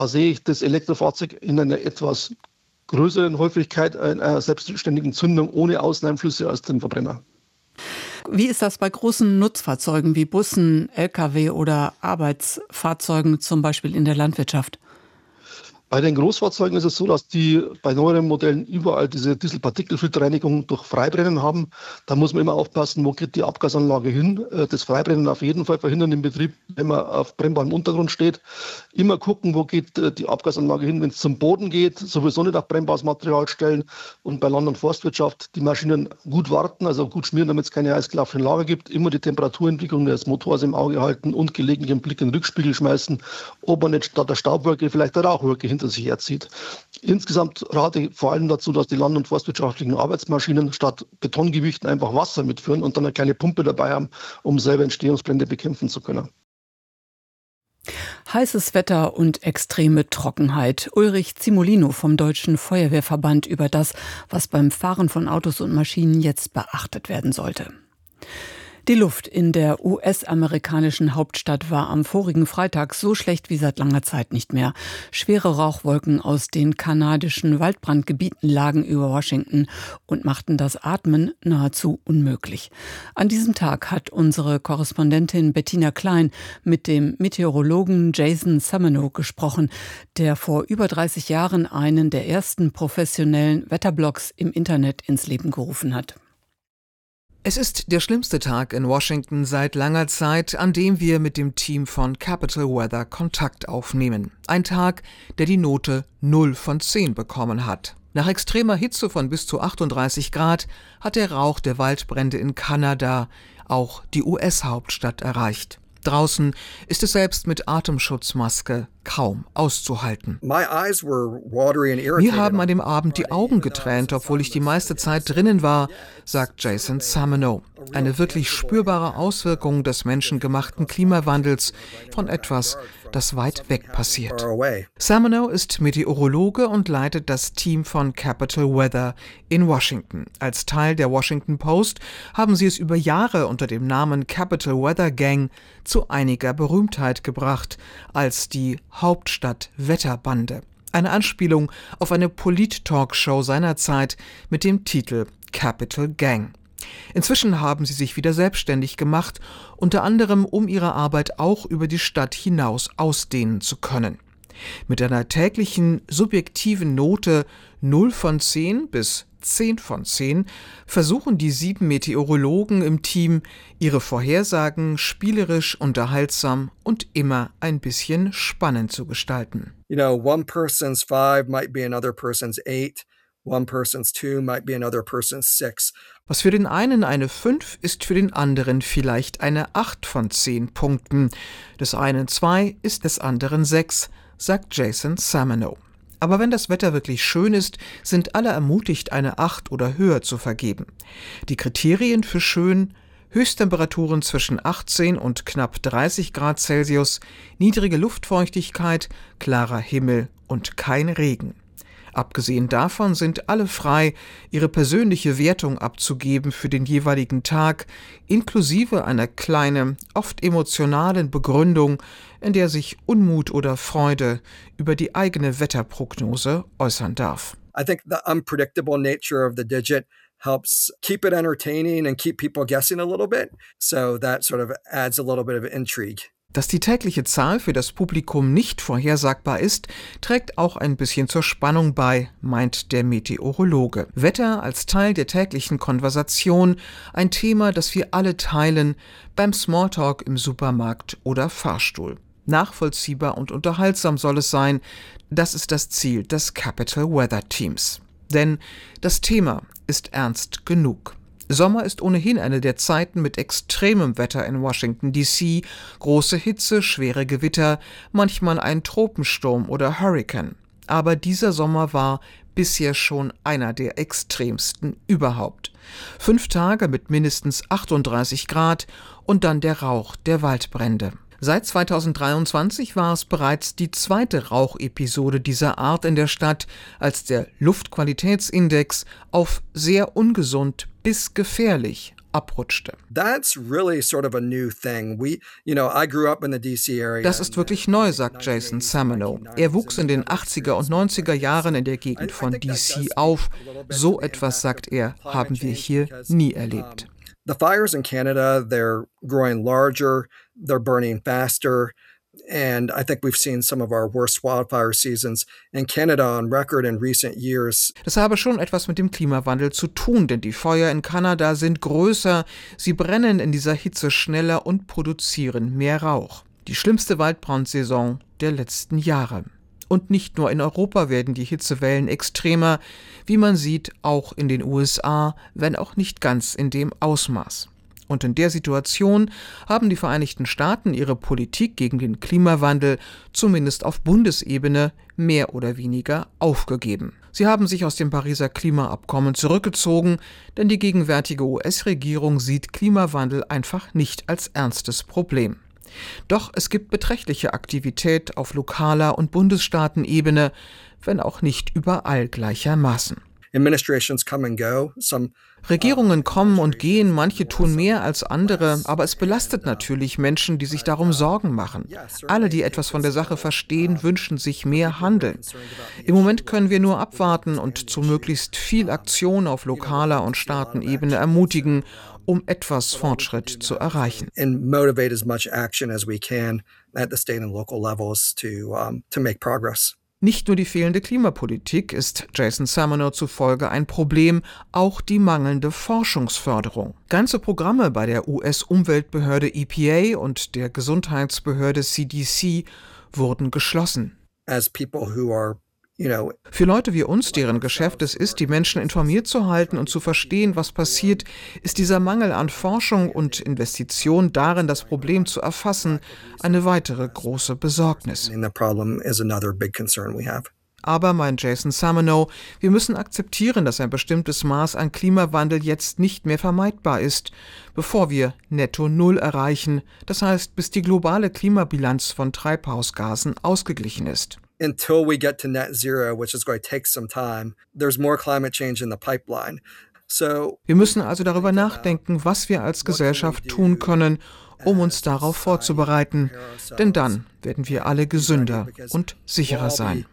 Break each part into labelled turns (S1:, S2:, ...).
S1: Da sehe ich das Elektrofahrzeug in einer etwas größeren Häufigkeit einer selbstständigen Zündung ohne Außeneinflüsse als den Verbrenner.
S2: Wie ist das bei großen Nutzfahrzeugen wie Bussen, Lkw oder Arbeitsfahrzeugen, zum Beispiel in der Landwirtschaft?
S1: Bei den Großfahrzeugen ist es so, dass die bei neueren Modellen überall diese Dieselpartikelfilterreinigung durch Freibrennen haben. Da muss man immer aufpassen, wo geht die Abgasanlage hin. Das Freibrennen auf jeden Fall verhindern im Betrieb, wenn man auf brennbarem Untergrund steht. Immer gucken, wo geht die Abgasanlage hin, wenn es zum Boden geht. Sowieso nicht auf brennbares Material stellen. Und bei Land- und Forstwirtschaft die Maschinen gut warten, also gut schmieren, damit es keine eisgelaufenen Lager gibt. Immer die Temperaturentwicklung des Motors im Auge halten und gelegentlich einen Blick in den Rückspiegel schmeißen, ob man nicht statt der Staubwolke vielleicht eine Rauchwolke hinter sich herzieht. Insgesamt rate ich vor allem dazu, dass die land- und forstwirtschaftlichen Arbeitsmaschinen statt Betongewichten einfach Wasser mitführen und dann eine kleine Pumpe dabei haben, um selber Entstehungsbrände bekämpfen zu können.
S2: Heißes Wetter und extreme Trockenheit. Ulrich Zimolino vom Deutschen Feuerwehrverband über das, was beim Fahren von Autos und Maschinen jetzt beachtet werden sollte. Die Luft in der US-amerikanischen Hauptstadt war am vorigen Freitag so schlecht wie seit langer Zeit nicht mehr. Schwere Rauchwolken aus den kanadischen Waldbrandgebieten lagen über Washington und machten das Atmen nahezu unmöglich. An diesem Tag hat unsere Korrespondentin Bettina Klein mit dem Meteorologen Jason Sameno gesprochen, der vor über 30 Jahren einen der ersten professionellen Wetterblogs im Internet ins Leben gerufen hat.
S3: Es ist der schlimmste Tag in Washington seit langer Zeit, an dem wir mit dem Team von Capital Weather Kontakt aufnehmen. Ein Tag, der die Note 0 von 10 bekommen hat. Nach extremer Hitze von bis zu 38 Grad hat der Rauch der Waldbrände in Kanada auch die US-Hauptstadt erreicht. Draußen ist es selbst mit Atemschutzmaske kaum auszuhalten. Mir haben an dem Abend die Augen getränt, obwohl ich die meiste Zeit drinnen war, sagt Jason Sameno. Eine wirklich spürbare Auswirkung des menschengemachten Klimawandels von etwas, das weit weg passiert. Sameno ist Meteorologe und leitet das Team von Capital Weather in Washington. Als Teil der Washington Post haben sie es über Jahre unter dem Namen Capital Weather Gang zu einiger Berühmtheit gebracht, als die Hauptstadt-Wetterbande. Eine Anspielung auf eine Polit-Talkshow seiner Zeit mit dem Titel Capital Gang. Inzwischen haben sie sich wieder selbstständig gemacht, unter anderem um ihre Arbeit auch über die Stadt hinaus ausdehnen zu können. Mit einer täglichen subjektiven Note 0 von 10 bis 10 von 10 versuchen die 7 Meteorologen im Team, ihre Vorhersagen spielerisch, unterhaltsam und immer ein bisschen spannend zu gestalten.
S4: One person's 5 might be another person's 8. One person's 2 might be another person's 6.
S3: Was für den einen eine 5 ist für den anderen vielleicht eine 8 von 10 Punkten. Des einen 2 ist des anderen 6, sagt Jason Sameno. Aber wenn das Wetter wirklich schön ist, sind alle ermutigt, eine 8 oder höher zu vergeben. Die Kriterien für schön: Höchsttemperaturen zwischen 18 und knapp 30 Grad Celsius, niedrige Luftfeuchtigkeit, klarer Himmel und kein Regen. Abgesehen davon sind alle frei, ihre persönliche Wertung abzugeben für den jeweiligen Tag, inklusive einer kleinen, oft emotionalen Begründung, in der sich Unmut oder Freude über die eigene Wetterprognose äußern darf.
S4: I think the unpredictable nature of the digit helps keep it entertaining and keep people guessing a little bit. So that sort of adds a little bit of intrigue.
S3: Dass die tägliche Zahl für das Publikum nicht vorhersagbar ist, trägt auch ein bisschen zur Spannung bei, meint der Meteorologe. Wetter als Teil der täglichen Konversation, ein Thema, das wir alle teilen, beim Smalltalk im Supermarkt oder Fahrstuhl. Nachvollziehbar und unterhaltsam soll es sein, das ist das Ziel des Capital Weather Teams. Denn das Thema ist ernst genug. Sommer ist ohnehin eine der Zeiten mit extremem Wetter in Washington D.C., große Hitze, schwere Gewitter, manchmal ein Tropensturm oder Hurrikan. Aber dieser Sommer war bisher schon einer der extremsten überhaupt. 5 Tage mit mindestens 38 Grad und dann der Rauch der Waldbrände. Seit 2023 war es bereits die zweite Rauchepisode dieser Art in der Stadt, als der Luftqualitätsindex auf sehr ungesund bis gefährlich abrutschte.
S4: Das ist
S3: wirklich neu, sagt Jason Samano. Er wuchs in den 80er und 90er Jahren in der Gegend von DC auf. So etwas, sagt er, haben wir hier nie erlebt.
S4: The fires in Canada, they're growing larger, they're burning faster. And I think we've seen some of our worst wildfire seasons in Canada on record in recent years.
S3: Das habe schon etwas mit dem Klimawandel zu tun, denn die Feuer in Kanada sind größer, sie brennen in dieser Hitze schneller und produzieren mehr Rauch. Die schlimmste Waldbrandsaison der letzten Jahre. Und nicht nur in Europa werden die Hitzewellen extremer, wie man sieht, auch in den USA, wenn auch nicht ganz in dem Ausmaß. Und in der Situation haben die Vereinigten Staaten ihre Politik gegen den Klimawandel zumindest auf Bundesebene mehr oder weniger aufgegeben. Sie haben sich aus dem Pariser Klimaabkommen zurückgezogen, denn die gegenwärtige US-Regierung sieht Klimawandel einfach nicht als ernstes Problem. Doch es gibt beträchtliche Aktivität auf lokaler und Bundesstaatenebene, wenn auch nicht überall gleichermaßen. Regierungen kommen und gehen, manche tun mehr als andere, aber es belastet natürlich Menschen, die sich darum Sorgen machen. Alle, die etwas von der Sache verstehen, wünschen sich mehr Handeln. Im Moment können wir nur abwarten und zu möglichst viel Aktion auf lokaler und Staatenebene ermutigen, um etwas Fortschritt zu erreichen. Nicht nur die fehlende Klimapolitik ist Jason Samano zufolge ein Problem, auch die mangelnde Forschungsförderung. Ganze Programme bei der US-Umweltbehörde EPA und der Gesundheitsbehörde CDC wurden geschlossen. Für Leute wie uns, deren Geschäft es ist, die Menschen informiert zu halten und zu verstehen, was passiert, ist dieser Mangel an Forschung und Investition darin, das Problem zu erfassen, eine weitere große Besorgnis. Aber, meint Jason Samano, wir müssen akzeptieren, dass ein bestimmtes Maß an Klimawandel jetzt nicht mehr vermeidbar ist, bevor wir Netto Null erreichen, das heißt, bis die globale Klimabilanz von Treibhausgasen ausgeglichen ist.
S4: Until we get to net zero, which is going to take some time, there's more climate change in the pipeline.
S3: Wir müssen also darüber nachdenken, was wir als Gesellschaft tun können, um uns darauf vorzubereiten. Denn dann werden wir alle gesünder und sicherer sein.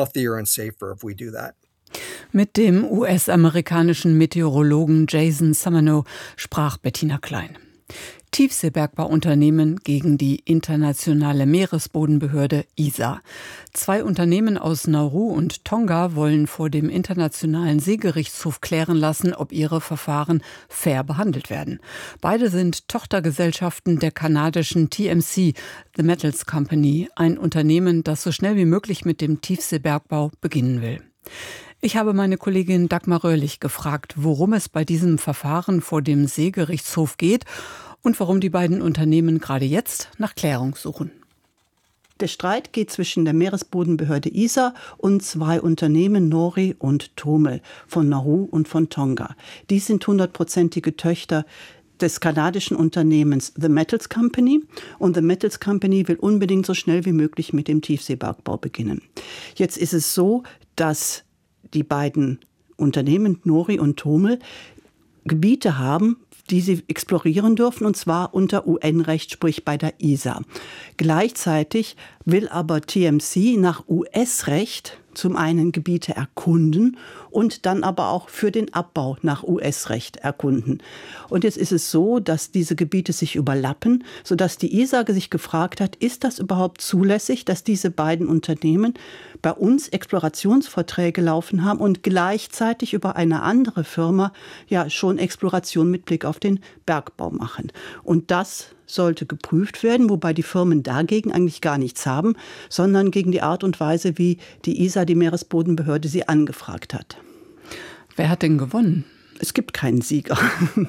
S2: Mit dem US-amerikanischen Meteorologen Jason Samano sprach Bettina Klein. Tiefseebergbauunternehmen gegen die internationale Meeresbodenbehörde ISA. 2 Unternehmen aus Nauru und Tonga wollen vor dem Internationalen Seegerichtshof klären lassen, ob ihre Verfahren fair behandelt werden. Beide sind Tochtergesellschaften der kanadischen TMC, The Metals Company, ein Unternehmen, das so schnell wie möglich mit dem Tiefseebergbau beginnen will. Ich habe meine Kollegin Dagmar Röhrlich gefragt, worum es bei diesem Verfahren vor dem Seegerichtshof geht und warum die beiden Unternehmen gerade jetzt nach Klärung suchen.
S5: Der Streit geht zwischen der Meeresbodenbehörde ISA und 2 Unternehmen, Nori und Tomel, von Nauru und von Tonga. Die sind 100%ige Töchter des kanadischen Unternehmens The Metals Company. Und The Metals Company will unbedingt so schnell wie möglich mit dem Tiefseebergbau beginnen. Jetzt ist es so, dass die beiden Unternehmen, Nori und Tomel, Gebiete haben, die sie explorieren dürfen, und zwar unter UN-Recht, sprich bei der ISA. Gleichzeitig will aber TMC nach US-Recht zum einen Gebiete erkunden und dann aber auch für den Abbau nach US-Recht erkunden. Und jetzt ist es so, dass diese Gebiete sich überlappen, sodass die ISA sich gefragt hat, ist das überhaupt zulässig, dass diese beiden Unternehmen bei uns Explorationsverträge laufen haben und gleichzeitig über eine andere Firma ja schon Exploration mit Blick auf den Bergbau machen. Und das sollte geprüft werden, wobei die Firmen dagegen eigentlich gar nichts haben, sondern gegen die Art und Weise, wie die ISA, die Meeresbodenbehörde, sie angefragt hat.
S2: Wer hat denn gewonnen?
S5: Es gibt keinen Sieger.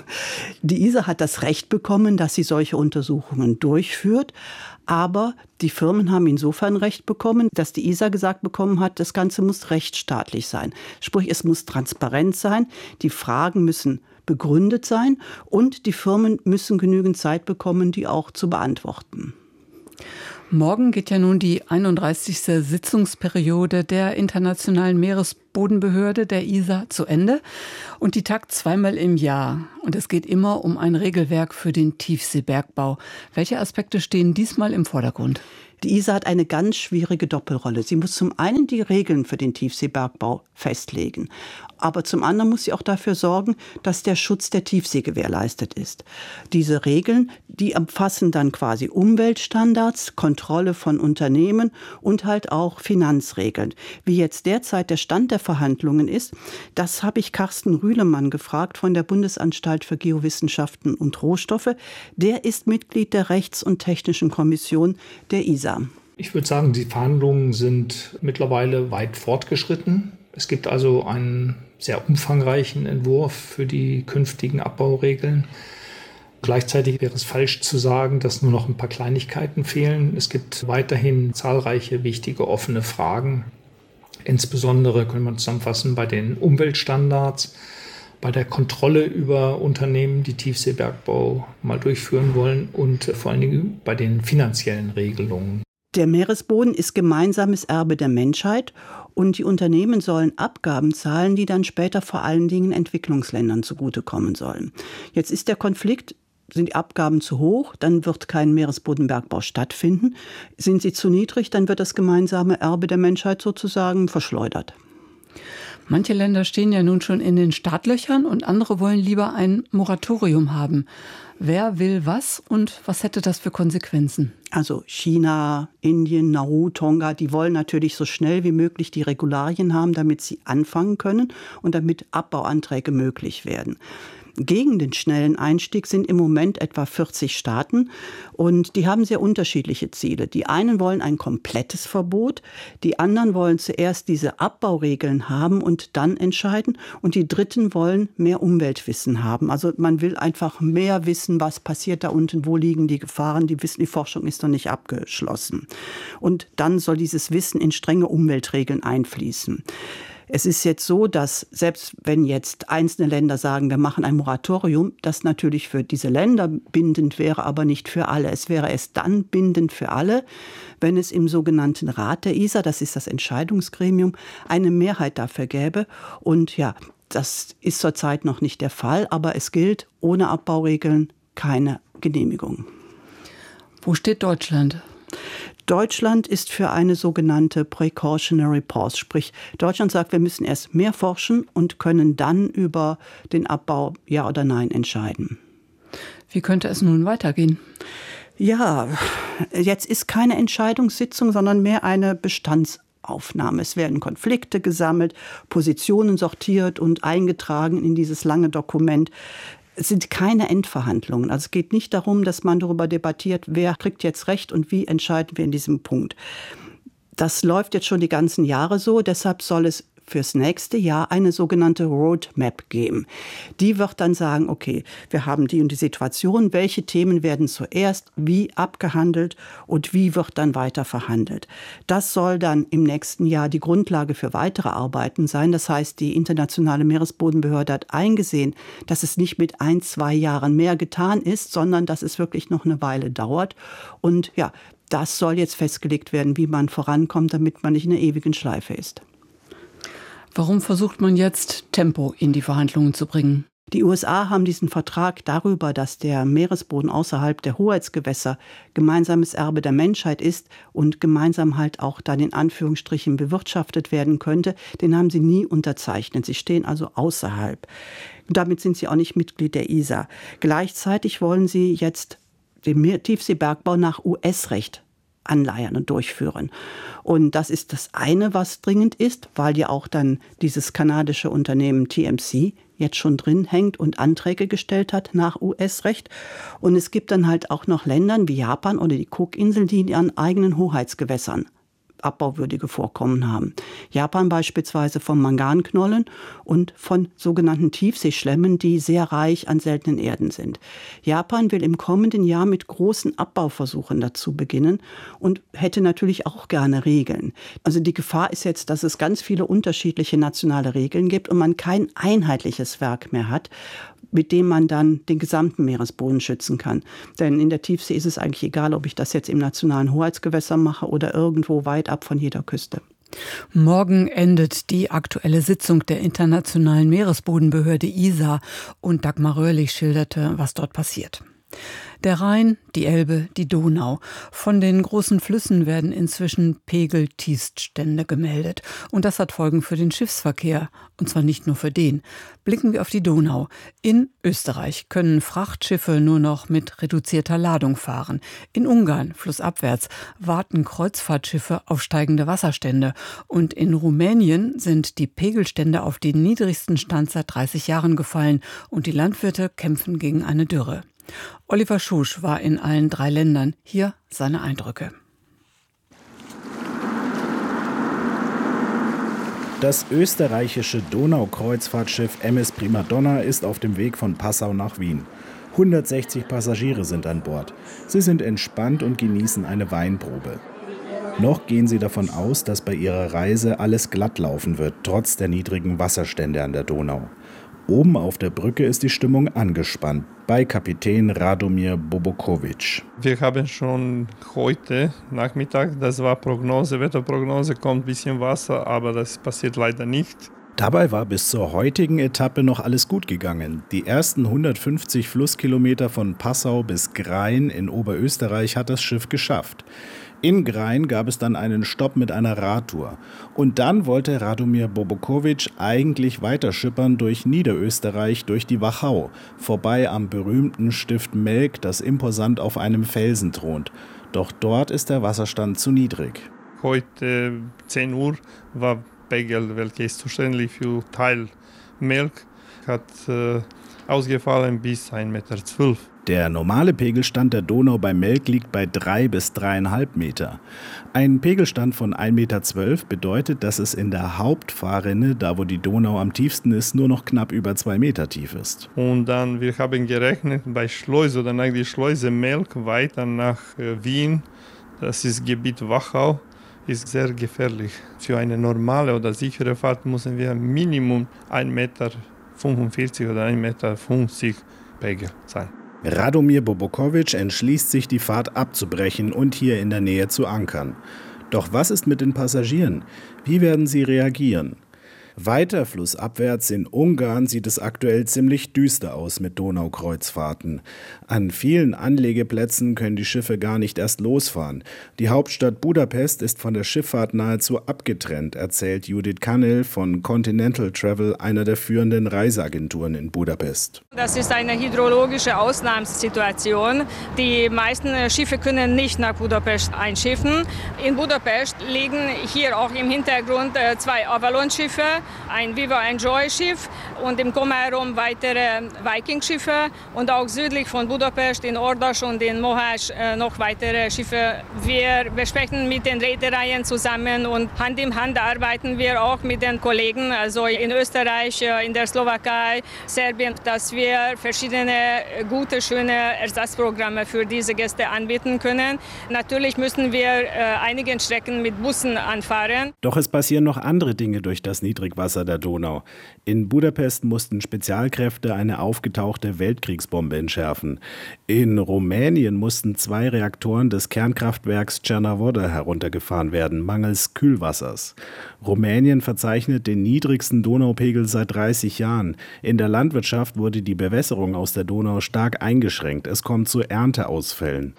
S5: Die ISA hat das Recht bekommen, dass sie solche Untersuchungen durchführt. Aber die Firmen haben insofern Recht bekommen, dass die ISA gesagt bekommen hat, das Ganze muss rechtsstaatlich sein. Sprich, es muss transparent sein, die Fragen müssen begründet sein und die Firmen müssen genügend Zeit bekommen, die auch zu beantworten.
S2: Morgen geht ja nun die 31. Sitzungsperiode der Internationalen Meeresbodenbehörde, der ISA, zu Ende. Und die tagt zweimal im Jahr. Und es geht immer um ein Regelwerk für den Tiefseebergbau. Welche Aspekte stehen diesmal im Vordergrund?
S5: Die ISA hat eine ganz schwierige Doppelrolle. Sie muss zum einen die Regeln für den Tiefseebergbau festlegen, aber zum anderen muss sie auch dafür sorgen, dass der Schutz der Tiefsee gewährleistet ist. Diese Regeln, die umfassen dann quasi Umweltstandards, Kontrolle von Unternehmen und halt auch Finanzregeln. Wie jetzt derzeit der Stand der Verhandlungen ist, das habe ich Carsten Rühlemann gefragt von der Bundesanstalt für Geowissenschaften und Rohstoffe. Der ist Mitglied der Rechts- und Technischen Kommission der ISA.
S6: Ich würde sagen, die Verhandlungen sind mittlerweile weit fortgeschritten. Es gibt also einen sehr umfangreichen Entwurf für die künftigen Abbauregeln. Gleichzeitig wäre es falsch zu sagen, dass nur noch ein paar Kleinigkeiten fehlen. Es gibt weiterhin zahlreiche wichtige offene Fragen. Insbesondere können wir zusammenfassen bei den Umweltstandards, bei der Kontrolle über Unternehmen, die Tiefseebergbau mal durchführen wollen und vor allen Dingen bei den finanziellen Regelungen.
S5: Der Meeresboden ist gemeinsames Erbe der Menschheit und die Unternehmen sollen Abgaben zahlen, die dann später vor allen Dingen Entwicklungsländern zugutekommen sollen. Jetzt ist der Konflikt: Sind die Abgaben zu hoch, dann wird kein Meeresbodenbergbau stattfinden. Sind sie zu niedrig, dann wird das gemeinsame Erbe der Menschheit sozusagen verschleudert.
S2: Manche Länder stehen ja nun schon in den Startlöchern und andere wollen lieber ein Moratorium haben. Wer will was und was hätte das für Konsequenzen?
S5: Also China, Indien, Nauru, Tonga, die wollen natürlich so schnell wie möglich die Regularien haben, damit sie anfangen können und damit Abbauanträge möglich werden. Gegen den schnellen Einstieg sind im Moment etwa 40 Staaten und die haben sehr unterschiedliche Ziele. Die einen wollen ein komplettes Verbot, die anderen wollen zuerst diese Abbauregeln haben und dann entscheiden und die Dritten wollen mehr Umweltwissen haben. Also man will einfach mehr wissen, was passiert da unten, wo liegen die Gefahren, die Forschung ist noch nicht abgeschlossen. Und dann soll dieses Wissen in strenge Umweltregeln einfließen. Es ist jetzt so, dass selbst wenn jetzt einzelne Länder sagen, wir machen ein Moratorium, das natürlich für diese Länder bindend wäre, aber nicht für alle. Es wäre erst dann bindend für alle, wenn es im sogenannten Rat der ISA, das ist das Entscheidungsgremium, eine Mehrheit dafür gäbe. Und ja, das ist zurzeit noch nicht der Fall, aber es gilt, ohne Abbauregeln keine Genehmigung.
S2: Wo steht Deutschland?
S5: Deutschland ist für eine sogenannte Precautionary Pause, sprich Deutschland sagt, wir müssen erst mehr forschen und können dann über den Abbau Ja oder Nein entscheiden.
S2: Wie könnte es nun weitergehen?
S5: Ja, jetzt ist keine Entscheidungssitzung, sondern mehr eine Bestandsaufnahme. Es werden Konflikte gesammelt, Positionen sortiert und eingetragen in dieses lange Dokument. Es sind keine Endverhandlungen. Also es geht nicht darum, dass man darüber debattiert, wer kriegt jetzt Recht und wie entscheiden wir in diesem Punkt. Das läuft jetzt schon die ganzen Jahre so. Deshalb soll es fürs nächste Jahr eine sogenannte Roadmap geben. Die wird dann sagen, okay, wir haben die und die Situation, welche Themen werden zuerst wie abgehandelt und wie wird dann weiter verhandelt. Das soll dann im nächsten Jahr die Grundlage für weitere Arbeiten sein. Das heißt, die Internationale Meeresbodenbehörde hat eingesehen, dass es nicht mit 1-2 Jahren mehr getan ist, sondern dass es wirklich noch eine Weile dauert. Und ja, das soll jetzt festgelegt werden, wie man vorankommt, damit man nicht in einer ewigen Schleife ist.
S2: Warum versucht man jetzt, Tempo in die Verhandlungen zu bringen?
S5: Die USA haben diesen Vertrag darüber, dass der Meeresboden außerhalb der Hoheitsgewässer gemeinsames Erbe der Menschheit ist und gemeinsam halt auch dann in Anführungsstrichen bewirtschaftet werden könnte, den haben sie nie unterzeichnet. Sie stehen also außerhalb. Damit sind sie auch nicht Mitglied der ISA. Gleichzeitig wollen sie jetzt den Tiefseebergbau nach US-Recht anleiern und durchführen. Und das ist das eine, was dringend ist, weil ja auch dann dieses kanadische Unternehmen TMC jetzt schon drin hängt und Anträge gestellt hat nach US-Recht. Und es gibt dann halt auch noch Länder wie Japan oder die Cookinseln, die in ihren eigenen Hoheitsgewässern abbauwürdige Vorkommen haben. Japan beispielsweise von Manganknollen und von sogenannten Tiefseeschlemmen, die sehr reich an seltenen Erden sind. Japan will im kommenden Jahr mit großen Abbauversuchen dazu beginnen und hätte natürlich auch gerne Regeln. Also die Gefahr ist jetzt, dass es ganz viele unterschiedliche nationale Regeln gibt und man kein einheitliches Werk mehr hat, mit dem man dann den gesamten Meeresboden schützen kann. Denn in der Tiefsee ist es eigentlich egal, ob ich das jetzt im nationalen Hoheitsgewässer mache oder irgendwo weit ab von jeder Küste.
S2: Morgen endet die aktuelle Sitzung der Internationalen Meeresbodenbehörde ISA und Dagmar Röhrlich schilderte, was dort passiert. Der Rhein, die Elbe, die Donau. Von den großen Flüssen werden inzwischen Pegeltiefststände gemeldet. Und das hat Folgen für den Schiffsverkehr. Und zwar nicht nur für den. Blicken wir auf die Donau. In Österreich können Frachtschiffe nur noch mit reduzierter Ladung fahren. In Ungarn, flussabwärts, warten Kreuzfahrtschiffe auf steigende Wasserstände. Und in Rumänien sind die Pegelstände auf den niedrigsten Stand seit 30 Jahren gefallen. Und die Landwirte kämpfen gegen eine Dürre. Oliver Schusch war in allen 3 Ländern. Hier seine Eindrücke.
S7: Das österreichische Donaukreuzfahrtschiff MS Primadonna ist auf dem Weg von Passau nach Wien. 160 Passagiere sind an Bord. Sie sind entspannt und genießen eine Weinprobe. Noch gehen sie davon aus, dass bei ihrer Reise alles glatt laufen wird, trotz der niedrigen Wasserstände an der Donau. Oben auf der Brücke ist die Stimmung angespannt, bei Kapitän Radomir Bobokovic.
S8: Wir haben schon heute Nachmittag, das war Prognose, Wetterprognose, kommt ein bisschen Wasser, aber das passiert leider nicht.
S7: Dabei war bis zur heutigen Etappe noch alles gut gegangen. Die ersten 150 Flusskilometer von Passau bis Grein in Oberösterreich hat das Schiff geschafft. In Grein gab es dann einen Stopp mit einer Radtour. Und dann wollte Radomir Bobokovic eigentlich weiter schippern durch Niederösterreich, durch die Wachau, vorbei am berühmten Stift Melk, das imposant auf einem Felsen thront. Doch dort ist der Wasserstand zu niedrig.
S8: Heute 10 Uhr war Pegel, welcher ist zuständig für Teil Melk, hat ausgefallen bis 1,12 Meter.
S7: Der normale Pegelstand der Donau bei Melk liegt bei 3 bis 3,5 Meter. Ein Pegelstand von 1,12 Meter bedeutet, dass es in der Hauptfahrrinne, da wo die Donau am tiefsten ist, nur noch knapp über 2 Meter tief ist.
S8: Und dann, wir haben gerechnet, bei Schleuse oder nach der Schleuse Melk weiter nach Wien, das ist Gebiet Wachau, ist sehr gefährlich. Für eine normale oder sichere Fahrt müssen wir Minimum 1,45 Meter oder 1,50 Meter Pegel sein.
S7: Radomir Bobokovic entschließt sich, die Fahrt abzubrechen und hier in der Nähe zu ankern. Doch was ist mit den Passagieren? Wie werden sie reagieren? Weiter flussabwärts in Ungarn sieht es aktuell ziemlich düster aus mit Donaukreuzfahrten. An vielen Anlegeplätzen können die Schiffe gar nicht erst losfahren. Die Hauptstadt Budapest ist von der Schifffahrt nahezu abgetrennt, erzählt Judith Kannel von Continental Travel, einer der führenden Reiseagenturen in Budapest.
S9: Das ist eine hydrologische Ausnahmesituation. Die meisten Schiffe können nicht nach Budapest einschiffen. In Budapest liegen hier auch im Hintergrund 2 Avalon-Schiffe, ein Viva Enjoy-Schiff und im Komárom weitere Viking-Schiffe und auch südlich von Budapest in Ordas und in Mohács noch weitere Schiffe. Wir besprechen mit den Reedereien zusammen und Hand in Hand arbeiten wir auch mit den Kollegen, also in Österreich, in der Slowakei, Serbien, dass wir verschiedene gute, schöne Ersatzprogramme für diese Gäste anbieten können. Natürlich müssen wir einige Strecken mit Bussen anfahren.
S7: Doch es passieren noch andere Dinge durch das Niedrigwasser der Donau. In Budapest mussten Spezialkräfte eine aufgetauchte Weltkriegsbombe entschärfen. In Rumänien mussten 2 Reaktoren des Kernkraftwerks Cernavodă heruntergefahren werden, mangels Kühlwassers. Rumänien verzeichnet den niedrigsten Donaupegel seit 30 Jahren. In der Landwirtschaft wurde die Bewässerung aus der Donau stark eingeschränkt. Es kommt zu Ernteausfällen.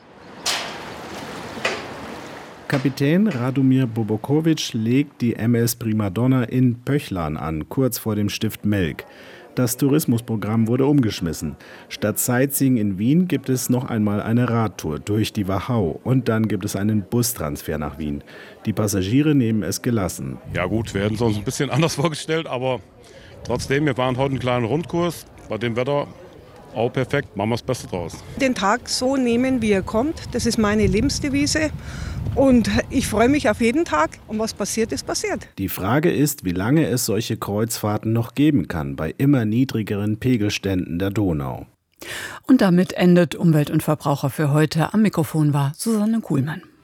S7: Kapitän Radomir Bobokovic legt die MS Primadonna in Pöchlan an, kurz vor dem Stift Melk. Das Tourismusprogramm wurde umgeschmissen. Statt Sightseeing in Wien gibt es noch einmal eine Radtour durch die Wachau und dann gibt es einen Bustransfer nach Wien. Die Passagiere nehmen es gelassen.
S10: Ja gut, wir hätten es uns ein bisschen anders vorgestellt, aber trotzdem, wir fahren heute einen kleinen Rundkurs. Bei dem Wetter auch perfekt, machen wir das Beste draus.
S11: Den Tag so nehmen, wie er kommt, das ist meine Lebensdevise. Und ich freue mich auf jeden Tag. Und was passiert, ist passiert.
S7: Die Frage ist, wie lange es solche Kreuzfahrten noch geben kann bei immer niedrigeren Pegelständen der Donau.
S2: Und damit endet Umwelt und Verbraucher für heute. Am Mikrofon war Susanne Kuhlmann.